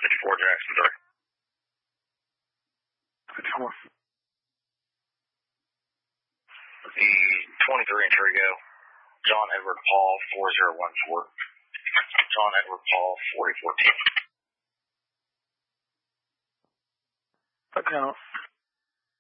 54 Jackson 3. The 23 in Trigo, John Edward Paul 4014. John Edward Paul 4014. Account.